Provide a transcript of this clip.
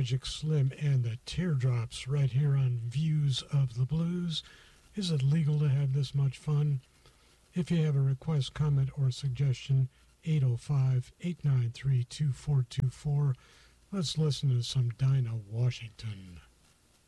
Magic Slim and the Teardrops right here on Views of the Blues. Is it legal to have this much fun? If you have a request, comment, or suggestion, 805-893-2424. Let's listen to some Dinah Washington.